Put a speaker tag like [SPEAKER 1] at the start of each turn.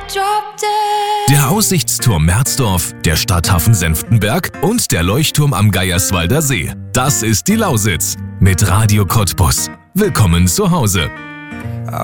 [SPEAKER 1] Der Aussichtsturm Merzdorf, der Stadthafen Senftenberg und der Leuchtturm am Geierswalder See. Das ist die Lausitz mit Radio Cottbus. Willkommen zu Hause.